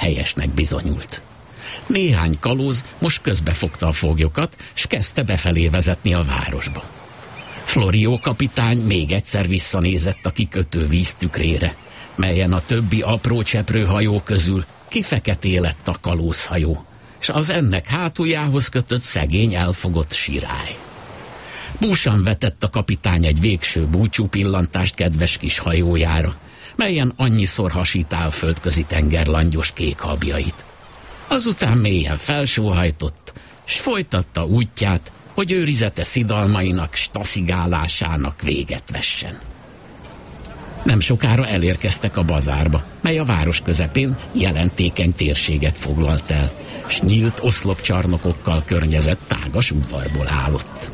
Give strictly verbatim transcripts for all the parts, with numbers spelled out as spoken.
helyesnek bizonyult. Néhány kalóz most közbefogta a foglyokat, s kezdte befelé vezetni a városba. Florio kapitány még egyszer visszanézett a kikötő víztükrére, melyen a többi apró cseprő hajó közül kifeketé lett a kalózhajó, s az ennek hátuljához kötött szegény elfogott sirály. Búsan vetett a kapitány egy végső búcsú pillantást kedves kis hajójára, melyen annyiszor hasítál a földközi tenger langyos kék habjait. Azután mélyen felsóhajtott, s folytatta útját, hogy őrizete szidalmainak, s taszigálásának véget vessen. Nem sokára elérkeztek a bazárba, mely a város közepén jelentékeny térséget foglalt el, s nyílt oszlopcsarnokokkal környezett tágas udvarból állott.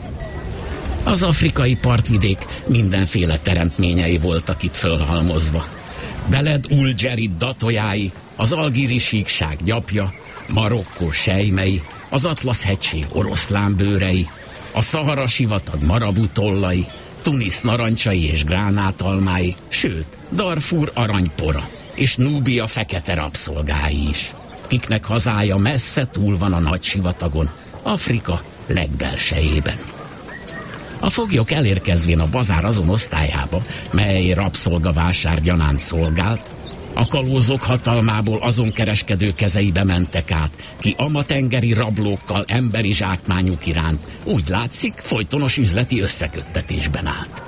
Az afrikai partvidék mindenféle teremtményei voltak itt fölhalmozva. Beled Ulgerid datójái, az algíri síkság gyapja, Marokkó sejmei, az Atlasz-hegység oroszlánbőrei, a Szahara sivatag marabutollai, Tunis narancsai és gránátalmái, sőt, Darfur aranypora és Núbia fekete rabszolgái is, kiknek hazája messze túl van a nagy sivatagon, Afrika legbelsejében. A foglyok elérkezvén a bazár azon osztályába, mely rabszolgavásár gyanánt szolgált, a kalózok hatalmából azon kereskedő kezeibe mentek át, ki amatengeri rablókkal emberi zsákmányuk iránt, úgy látszik, folytonos üzleti összeköttetésben állt.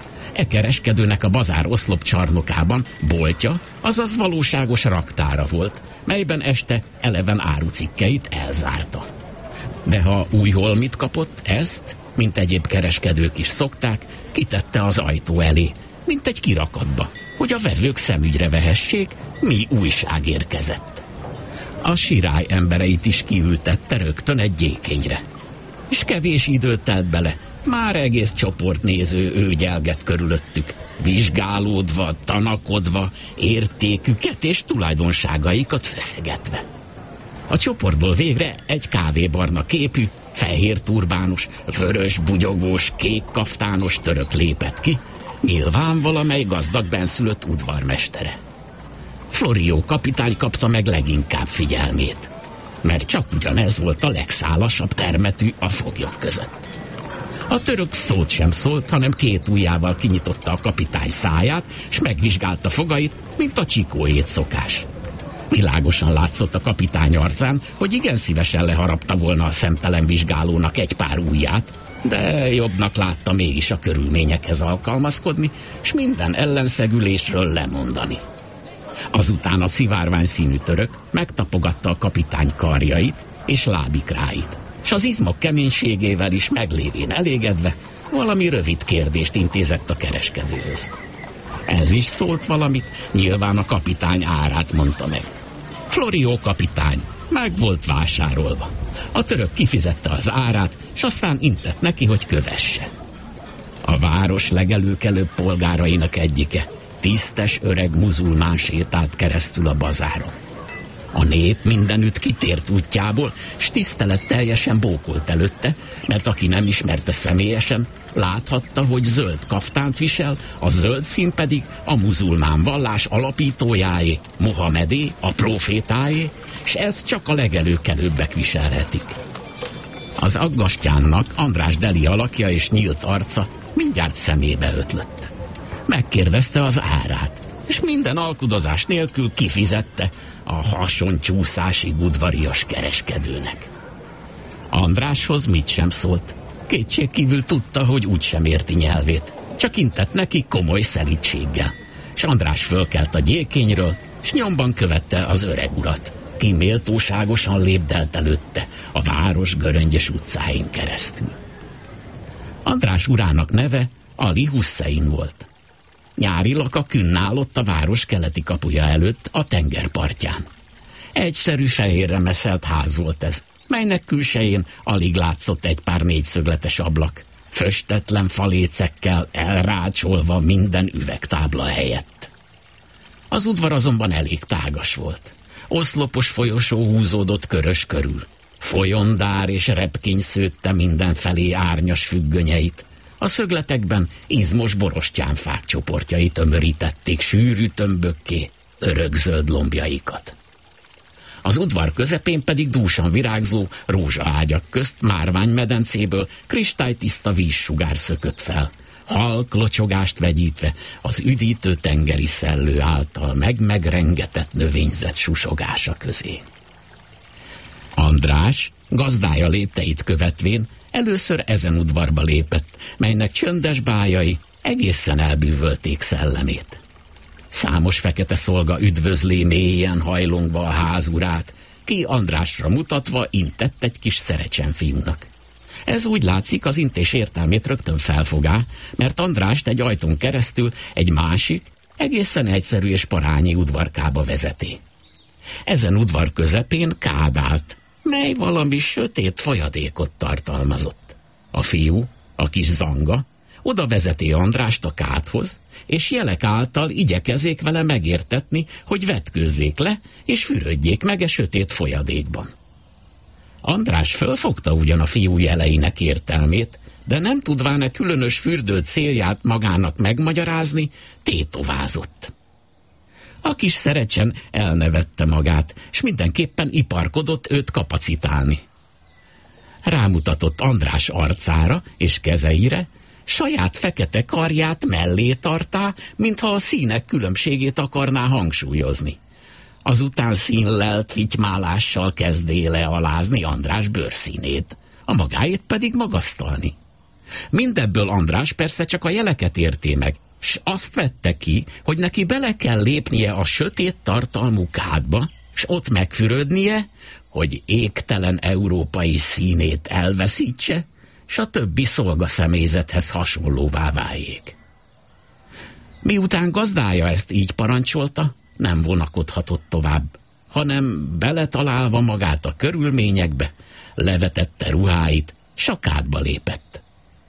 E kereskedőnek a bazár oszlopcsarnokában boltja, azaz valóságos raktára volt, melyben este eleven árucikkeit elzárta. De ha új holmit kapott, ezt, mint egyéb kereskedők is szokták, kitette az ajtó elé, mint egy kirakatba, hogy a vevők szemügyre vehessék, mi újság érkezett. A sirály embereit is kiültette rögtön egy gyékényre. És kevés időt telt bele, már egész csoportnéző őgyelget körülöttük, vizsgálódva, tanakodva, értéküket és tulajdonságaikat feszegetve. A csoportból végre egy kávébarna képű, fehér turbános, vörös bugyogós, kék kaftános török lépett ki, nyilván valamely gazdag benszülött udvarmestere. Florio kapitány kapta meg leginkább figyelmét, mert csak ugyanez volt a legszálasabb termetű a foglyok között. A török szót sem szólt, hanem két ujjával kinyitotta a kapitány száját, és megvizsgálta fogait, mint a csikóét szokás. Világosan látszott a kapitány arcán, hogy igen szívesen leharapta volna a szemtelen vizsgálónak egy pár ujját, de jobbnak látta mégis a körülményekhez alkalmazkodni, s minden ellenszegülésről lemondani. Azután a szivárvány színű török megtapogatta a kapitány karjait és lábikráit, s az izmok keménységével is meglévén elégedve valami rövid kérdést intézett a kereskedőhöz. Ez is szólt valamit, nyilván a kapitány árát mondta meg. Florio kapitány meg volt vásárolva. A török kifizette az árát, és aztán intett neki, hogy kövesse. A város legelőkelőbb polgárainak egyike, tisztes öreg muzulmán sétált keresztül a bazáron. A nép mindenütt kitért útjából, s tiszteletteljesen bókolt előtte, mert aki nem ismerte személyesen, láthatta, hogy zöld kaftánt visel, a zöld szín pedig a muzulmán vallás alapítójáé, Mohamedé, a profétáé, s ezt csak a legelőkelőbbek viselhetik. Az aggastyánnak András Deli alakja és nyílt arca mindjárt szemébe ötlött. Megkérdezte az árát, és minden alkudozás nélkül kifizette a hasoncsúszásig udvarias kereskedőnek. Andráshoz mit sem szólt. Kétségkívül tudta, hogy úgysem érti nyelvét, csak intett neki komoly szelídséggel. S András fölkelt a gyékényről, s nyomban követte az öreg urat, ki méltóságosan lépdelt előtte a város göröngyös utcáin keresztül. András urának neve Ali Hussein volt. Nyárilag a künn állott a város keleti kapuja előtt a tengerpartján. Egyszerű fehérre meszelt ház volt ez, melynek külsején alig látszott egy pár négyszögletes ablak, föstetlen falécekkel elrácsolva minden üvegtábla helyett. Az udvar azonban elég tágas volt. Oszlopos folyosó húzódott körös körül. Folyondár és repkény szőtte mindenfelé árnyas függönyeit. A szögletekben izmos borostyánfák csoportjai tömörítették sűrű tömbökké örökzöld lombjaikat. Az udvar közepén pedig dúsan virágzó rózsaágyak közt márványmedencéből kristálytiszta vízsugár szökött fel, halk locsogást vegyítve az üdítő tengeri szellő által meg-megrengetett növényzet susogása közé. András gazdája lépteit követvén először ezen udvarba lépett, melynek csöndes bájai egészen elbűvölték szellemét. Számos fekete szolga üdvözlé mélyen hajlongva a házurát, ki Andrásra mutatva intett egy kis szerecsenfiúnak. Ez úgy látszik, az intés értelmét rögtön felfogá, mert Andrást egy ajtón keresztül egy másik, egészen egyszerű és parányi udvarkába vezeti. Ezen udvar közepén kád állt, mely valami sötét folyadékot tartalmazott. A fiú, a kis zanga, oda vezeti Andrást a kádhoz, és jelek által igyekezék vele megértetni, hogy vetkőzzék le, és fürödjék meg e sötét folyadékban. András fölfogta ugyan a fiú jeleinek értelmét, de nem tudván-e különös fürdő célját magának megmagyarázni, tétovázott. A kis szerecsen elnevette magát, s mindenképpen iparkodott őt kapacitálni. Rámutatott András arcára és kezeire, saját fekete karját mellé tartá, mintha a színek különbségét akarná hangsúlyozni. Azután színlelt vitymálással kezdé lealázni András bőrszínét, a magáét pedig magasztalni. Mindebből András persze csak a jeleket érté meg, s azt vette ki, hogy neki bele kell lépnie a sötét tartalmú kádba, s ott megfürödnie, hogy égtelen európai színét elveszítse, s a többi szolgaszemélyzethez hasonlóvá váljék. Miután gazdája ezt így parancsolta, nem vonakodhatott tovább, hanem beletalálva magát a körülményekbe, levetette ruháit, s a kádba lépett.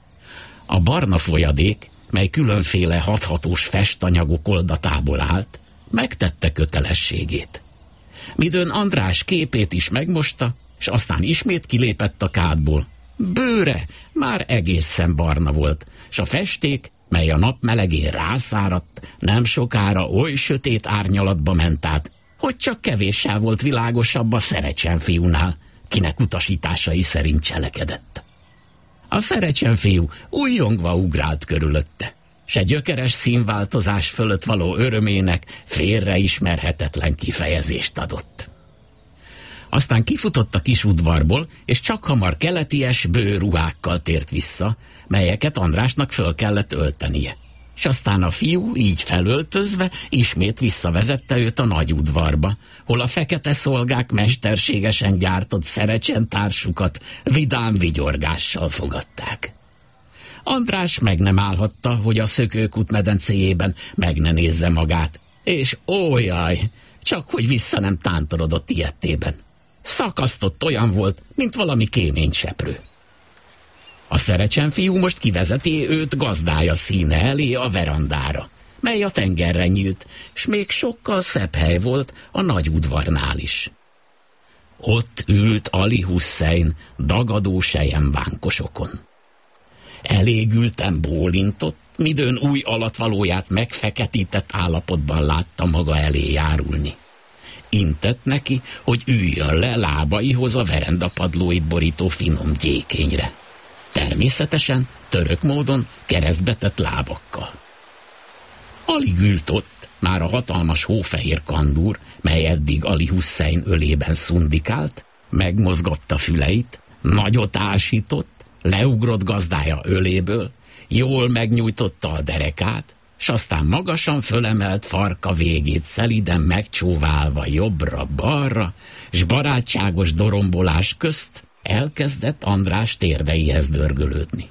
A barna folyadék, mely különféle hathatós festanyagok oldatából állt, megtette kötelességét. Midőn András képét is megmosta, s aztán ismét kilépett a kádból. Bőre már egészen barna volt, s a festék, mely a nap melegén rászáradt, nem sokára oly sötét árnyalatba ment át, hogy csak kevéssel volt világosabb a szerecsenfiúnál, kinek utasításai szerint cselekedett. A szerecsenfiú újjongva ugrált körülötte, s egy gyökeres színváltozás fölött való örömének félreismerhetetlen kifejezést adott. Aztán kifutott a kis udvarból, és csak hamar keleties bőruhákkal tért vissza, melyeket Andrásnak föl kellett öltenie. És aztán a fiú így felöltözve ismét visszavezette őt a nagy udvarba, hol a fekete szolgák mesterségesen gyártott szerecsen-társukat vidám vigyorgással fogadták. András meg nem állhatta, hogy a szökőkút medencéjében meg ne nézze magát, és ójaj, csak hogy vissza nem tántorodott ilyettében. Szakasztott olyan volt, mint valami kéményseprő. A szerecsenfiú most kivezeti őt gazdája színe elé a verandára, mely a tengerre nyílt, s még sokkal szebb hely volt a nagy udvarnál is. Ott ült Ali Hussein dagadó selyemvánkosokon. Elégülten bólintott, midőn új alatvalóját megfeketített állapotban látta maga elé járulni. Intett neki, hogy üljön le lábaihoz a verendapadlóit borító finom gyékényre. Természetesen török módon keresztbetett lábakkal. Alig ült ott, már a hatalmas hófehér kandúr, mely eddig Ali Hussein ölében szundikált, megmozgatta füleit, nagyot ásított, leugrott gazdája öléből, jól megnyújtotta a derekát, s aztán magasan fölemelt farka végét szeliden megcsóválva jobbra-balra, s barátságos dorombolás közt elkezdett András térdeihez dörgölődni.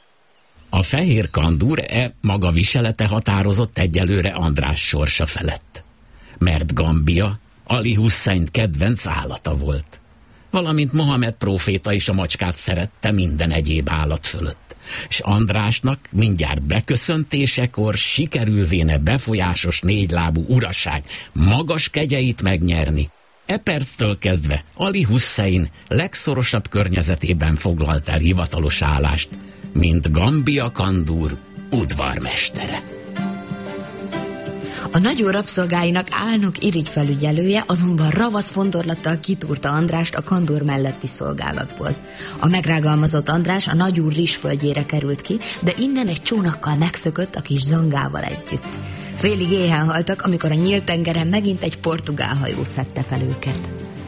A fehér kandúr e maga viselete határozott egyelőre András sorsa felett, mert Gambia Ali Hussein kedvenc állata volt, valamint Mohamed próféta is a macskát szerette minden egyéb állat fölött, s Andrásnak mindjárt beköszöntésekor sikerülvéne befolyásos négylábú uraság magas kegyeit megnyerni. E perctől kezdve Ali Hussein legszorosabb környezetében foglalt el hivatalos állást, mint Gambia kandúr udvarmestere. A nagyó rabszolgáinak álnok irigyfelügyelője azonban ravasz fondorlattal kitúrta Andrást a kandor melletti szolgálatból. A megrágalmazott András a nagyúr rizsföldjére került ki, de innen egy csónakkal megszökött a kis zongával együtt. Félig éhen haltak, amikor a nyílt tengeren megint egy portugál hajó szedte fel őket.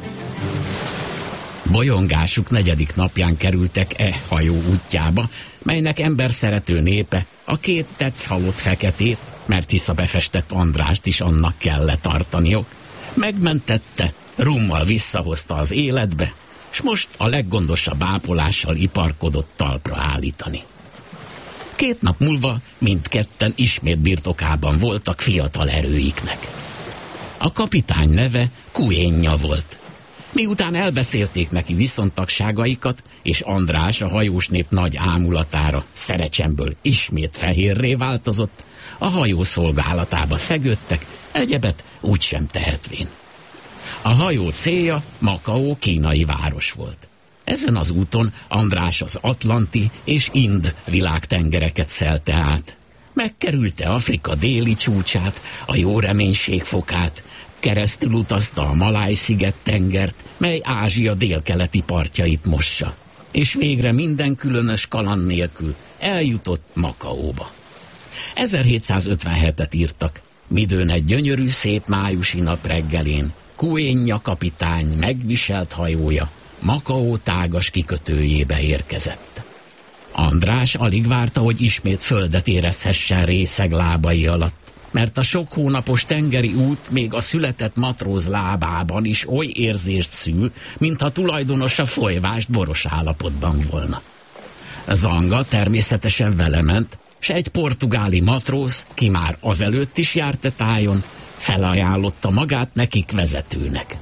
Bolyongásuk negyedik napján kerültek e hajó útjába, melynek emberszerető népe a két tetsz halott feketét, mert hisz a befestett Andrást is annak kellett tartaniok, megmentette, rummal visszahozta az életbe, s most a leggondosabb ápolással iparkodott talpra állítani. Két nap múlva mindketten ismét birtokában voltak fiatal erőiknek. A kapitány neve Kuénja volt. Miután elbeszélték neki viszontagságaikat, és András a hajós nép nagy ámulatára szerecsemből ismét fehérré változott, a hajó szolgálatába szegődtek, egyebet úgysem tehetvén. A hajó célja Makao kínai város volt. Ezen az úton András az Atlanti és Ind világtengereket szelte át. Megkerülte Afrika déli csúcsát, a jó reménység fokát, keresztül utazta a Maláj-sziget tengert, mely Ázsia délkeleti partjait mossa, és végre minden különös kaland nélkül eljutott Makaóba. ezerhétszázötvenhetet írtak, midőn egy gyönyörű szép májusi nap reggelén Kuénja kapitány megviselt hajója Makao tágas kikötőjébe érkezett. András alig várta, hogy ismét földet érezhessen részeg lábai alatt, mert a sok hónapos tengeri út még a született matróz lábában is oly érzést szül, mintha tulajdonosa folyvást boros állapotban volna. Zanga természetesen vele ment, s egy portugáli matróz, ki már azelőtt is járt a tájon, felajánlotta magát nekik vezetőnek.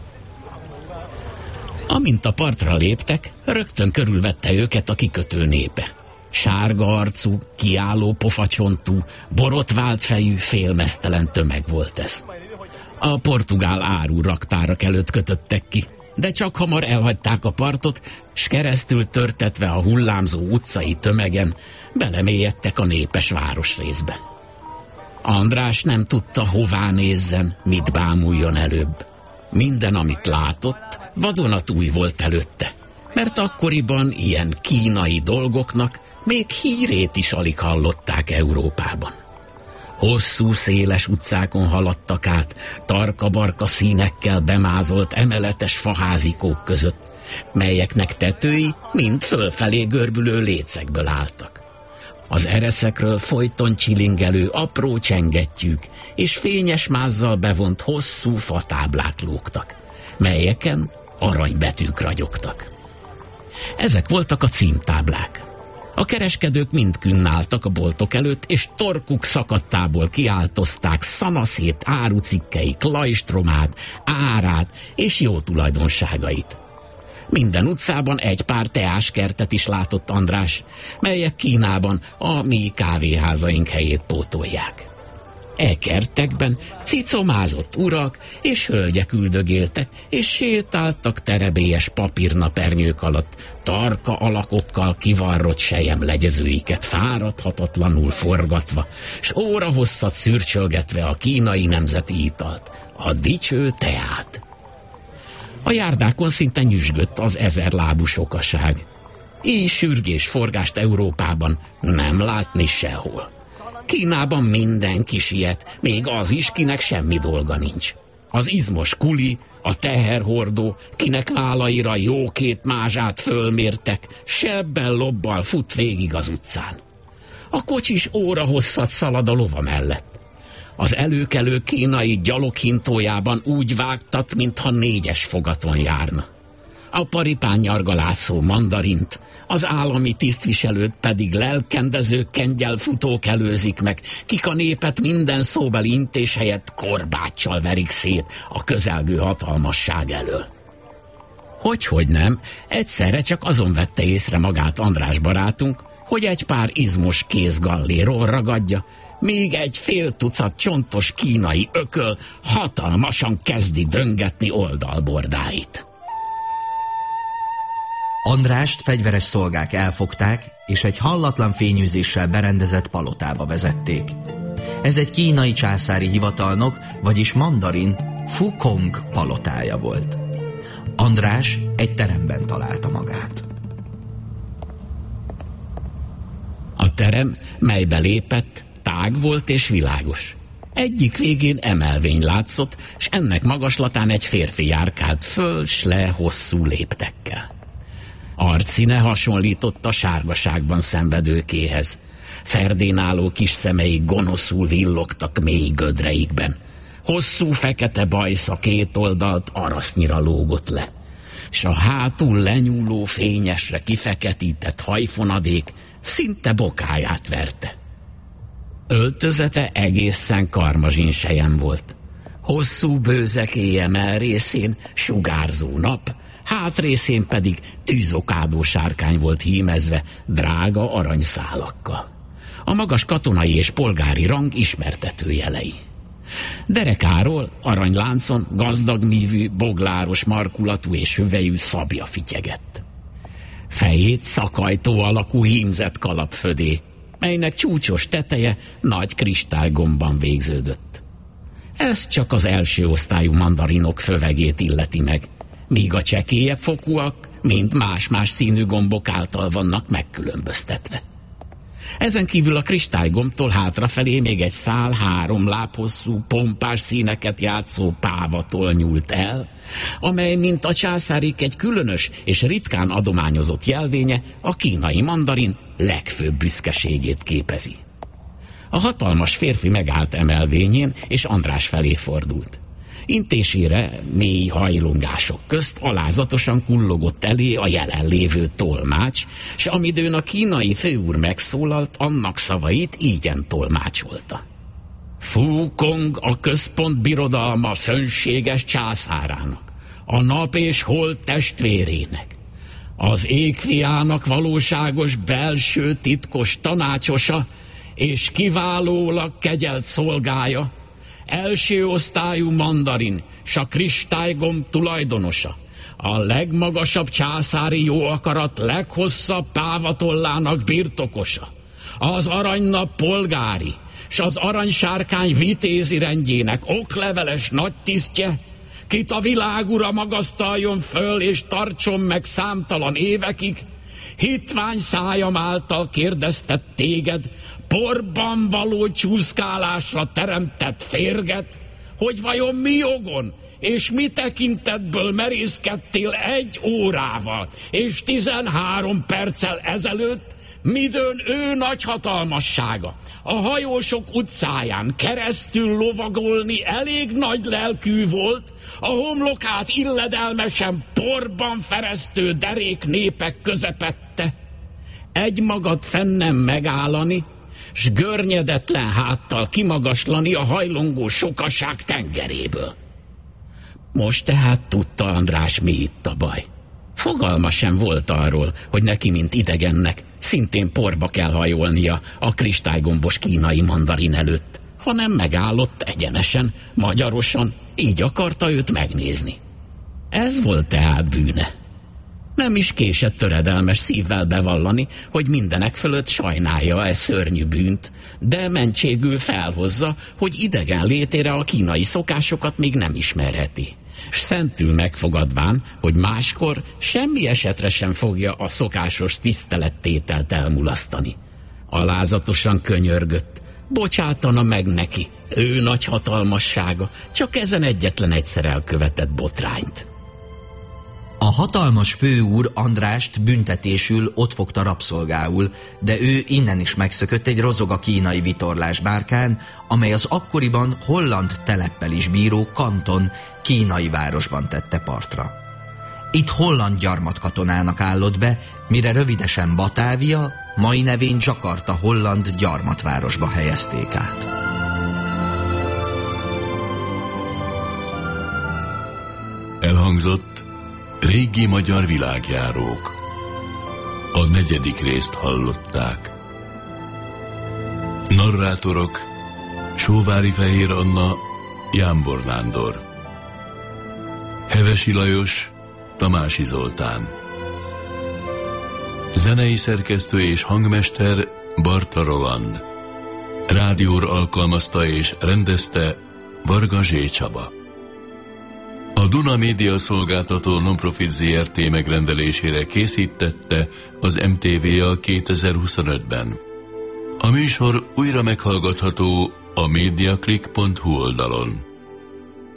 Amint a partra léptek, rögtön körülvette őket a kikötő népe. Sárga arcú, kiálló pofacsontú, borotvált fejű, félmeztelen tömeg volt ez. A portugál áru raktárak előtt kötöttek ki, de csak hamar elhagyták a partot, s keresztül törtetve a hullámzó utcai tömegen belemélyedtek a népes városrészbe. András nem tudta, hová nézzen, mit bámuljon előbb. Minden, amit látott, vadonatúj volt előtte, mert akkoriban ilyen kínai dolgoknak még hírét is alig hallották Európában. Hosszú, széles utcákon haladtak át, tarka-barka színekkel bemázolt emeletes faházikók között, melyeknek tetői mind fölfelé görbülő lécekből álltak. Az ereszekről folyton csilingelő apró csengettyűk és fényes mázzal bevont hosszú fatáblák lógtak, melyeken aranybetűk ragyogtak. Ezek voltak a címtáblák. A kereskedők mind künnálltak a boltok előtt, és torkuk szakadtából kiáltozták szanaszét árucikkeik lajstromát, árát és jó tulajdonságait. Minden utcában egy pár teáskertet is látott András, melyek Kínában a mi kávéházaink helyét pótolják. E kertekben cicomázott urak és hölgyek üldögéltek, és sétáltak terebélyes papírnapernyők alatt, tarka alakokkal kivarrott selyemlegyezőiket fáradhatatlanul forgatva, s órahosszat szürcsölgetve a kínai nemzeti italt, a dicső teát. A járdákon szinte nyüzsgött az ezerlábú sokaság. Így sürgés forgást Európában nem látni sehol. Kínában mindenki siet, még az is, kinek semmi dolga nincs. Az izmos kuli, a teherhordó, kinek vállaira jó két mázsát fölmértek, sebbel lobbal fut végig az utcán. A kocsis órahosszat szalad a lova mellett. Az előkelő kínai gyaloghintójában úgy vágtat, mintha négyes fogaton járna. A paripán nyargalászó mandarint, az állami tisztviselőt pedig lelkendező kengyelfutók előzik meg, kik a népet minden szóbeli intés helyett korbáccsal verik szét a közelgő hatalmasság elől. Hogyhogy nem, egyszerre csak azon vette észre magát András barátunk, hogy egy pár izmos kézgalléról ragadja, még egy fél tucat csontos kínai ököl hatalmasan kezdi döngetni oldalbordáit. Andrást fegyveres szolgák elfogták, és egy hallatlan fényűzéssel berendezett palotába vezették. Ez egy kínai császári hivatalnok, vagyis mandarin Fukong palotája volt. András egy teremben találta magát. A terem, melybe lépett, tág volt és világos. Egyik végén emelvény látszott, s ennek magaslatán egy férfi járkált föl, s le hosszú léptekkel. Arcszíne hasonlított a sárgaságban szenvedőkéhez. Ferdénáló kis szemei gonoszul villogtak mély gödreikben. Hosszú fekete bajsza két oldalt arasznyira lógott le, s a hátul lenyúló fényesre kifeketített hajfonadék szinte bokáját verte. Öltözete egészen karmazsinsejem volt. Hosszú bőzekéje mell részén sugárzó nap, hátrészén pedig tűzokádó sárkány volt hímezve drága aranyszálakkal. A magas katonai és polgári rang ismertető jelei. Derekáról aranyláncon gazdag mívű, bogláros markulatú és hüvelyű szabja fityegett. Fejét szakajtó alakú hímzett kalapfödé, melynek csúcsos teteje nagy kristálygomban végződött. Ez csak az első osztályú mandarinok fövegét illeti meg, míg a csekélyebb fokúak mind más-más színű gombok által vannak megkülönböztetve. Ezen kívül a kristálygombtól hátrafelé még egy szál három láb hosszú, pompás színeket játszó pávatól nyúlt el, amely, mint a császárik egy különös és ritkán adományozott jelvénye, a kínai mandarin legfőbb büszkeségét képezi. A hatalmas férfi megállt emelvényén, és András felé fordult. Intésére mély hajlongások közt alázatosan kullogott elé a jelenlévő tolmács, s amidőn a kínai főúr megszólalt, annak szavait ígyen tolmácsolta. Fukong a központ birodalma fönséges császárának, a nap és hold testvérének, az égfiának valóságos belső titkos tanácsosa és kiválólag kegyelt szolgája, első osztályú mandarin, s a kristálygomb tulajdonosa, a legmagasabb császári jóakarat leghosszabb pávatollának birtokosa, az aranynap polgári, s az aranysárkány vitézi rendjének okleveles nagy tisztje, kit a világura magasztaljon föl és tartson meg számtalan évekig, hitvány szájam által kérdeztett téged, porban való csúszkálásra teremtett férget, hogy vajon mi jogon és mi tekintetből merészkedtél egy órával és tizenhárom perccel ezelőtt, midőn ő nagy hatalmassága a hajósok utcáján keresztül lovagolni elég nagy lelkű volt, a homlokát illedelmesen porban feresztő derék népek közepette. Egy magad fennem megállani, s görnyedetlen háttal kimagaslani a hajlongó sokaság tengeréből. Most tehát tudta András, mi itt a baj. Fogalma sem volt arról, hogy neki, mint idegennek, szintén porba kell hajolnia a kristálygombos kínai mandarin előtt, hanem megállott egyenesen, magyarosan, így akarta őt megnézni. Ez volt tehát bűne. Nem is késett töredelmes szívvel bevallani, hogy mindenek fölött sajnálja e szörnyű bűnt, de mentségül felhozza, hogy idegen létére a kínai szokásokat még nem ismerheti, s szentül megfogadván, hogy máskor semmi esetre sem fogja a szokásos tisztelettételt elmulasztani. Alázatosan könyörgött, bocsátana meg neki, ő nagy hatalmassága, csak ezen egyetlen egyszer elkövetett botrányt. A hatalmas főúr Andrást büntetésül ott fogta rabszolgául, de ő innen is megszökött egy rozoga kínai vitorlás bárkán, amely az akkoriban holland teleppel is bíró Kanton kínai városban tette partra. Itt holland gyarmatkatonának állott be, mire rövidesen Batávia, mai nevén Jakarta holland gyarmatvárosba helyezték át. Elhangzott Régi magyar világjárók. A negyedik részt hallották. Narrátorok: Sóvári Fehér Anna, Jámbor Nándor, Hevesi Lajos, Tamási Zoltán, zenei szerkesztő és hangmester Barta Roland, Rádióra alkalmazta és rendezte Varga Zsé Csaba. A Duna Média Szolgáltató Nonprofit zé er té megrendelésére készítette az em té vé a kétezer-huszonötben. A műsor újra meghallgatható a mediaclick pont hu oldalon.